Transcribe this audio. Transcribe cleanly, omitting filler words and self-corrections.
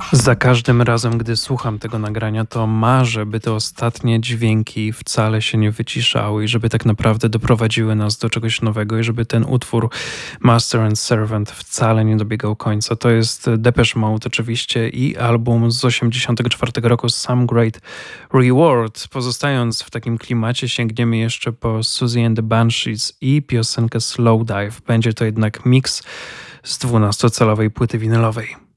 Za każdym razem, gdy słucham tego nagrania, to marzę, by te ostatnie dźwięki wcale się nie wyciszały i żeby tak naprawdę doprowadziły nas do czegoś nowego i żeby ten utwór Master and Servant wcale nie dobiegał końca. To jest Depeche Mode oczywiście i album z 1984 roku Some Great Reward. Pozostając w takim klimacie, sięgniemy jeszcze po Susie and the Banshees i piosenkę Slow Dive. Będzie to jednak miks z 12-calowej płyty winylowej.